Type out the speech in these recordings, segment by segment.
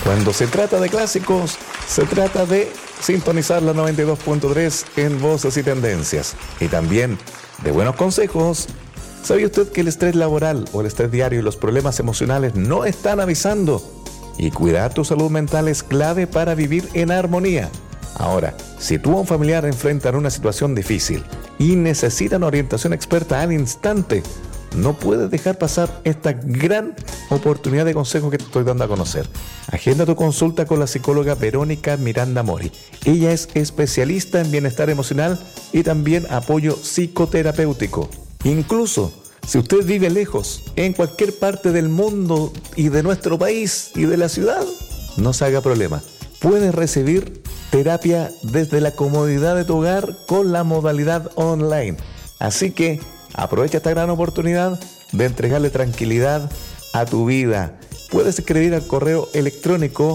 Cuando se trata de clásicos, se trata de sintonizar la 92.3 en Voces y Tendencias. Y también de buenos consejos. ¿Sabía usted que el estrés laboral o el estrés diario y los problemas emocionales no están avisando? Y cuidar tu salud mental es clave para vivir en armonía. Ahora, si tú o un familiar enfrentan una situación difícil y necesitan orientación experta al instante, no puedes dejar pasar esta gran oportunidad de consejo que te estoy dando a conocer. Agenda tu consulta con la psicóloga Verónica Miranda Mori. Ella es especialista en bienestar emocional y también apoyo psicoterapéutico. Incluso, si usted vive lejos, en cualquier parte del mundo y de nuestro país y de la ciudad, no se haga problema. Puedes recibir terapia desde la comodidad de tu hogar con la modalidad online. Así que aprovecha esta gran oportunidad de entregarle tranquilidad a tu vida. Puedes escribir al correo electrónico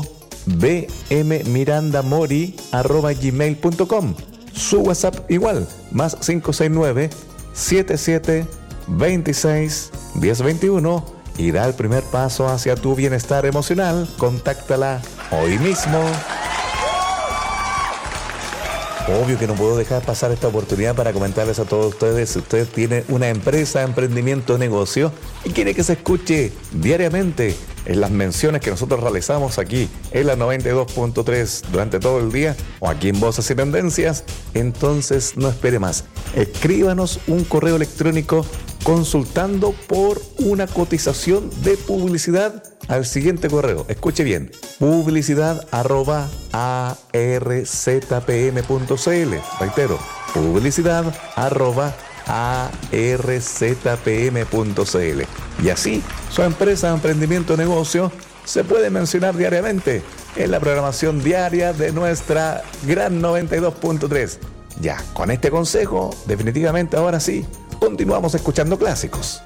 bmmirandamori@gmail.com. Su WhatsApp igual, más 569 77 26 1021, y da el primer paso hacia tu bienestar emocional. Contáctala hoy mismo. Obvio que no puedo dejar pasar esta oportunidad para comentarles a todos ustedes: si usted tiene una empresa, emprendimiento, negocio y quiere que se escuche diariamente en las menciones que nosotros realizamos aquí en la 92.3 durante todo el día, o aquí en Voces y Tendencias, entonces no espere más. Escríbanos un correo electrónico consultando por una cotización de publicidad al siguiente correo. Escuche bien: publicidad@arzpm.cl. Reitero, publicidad@arzpm.cl. Y así, su empresa, emprendimiento, negocio se puede mencionar diariamente en la programación diaria de nuestra gran 92.3. Ya, con este consejo, definitivamente ahora sí, continuamos escuchando clásicos.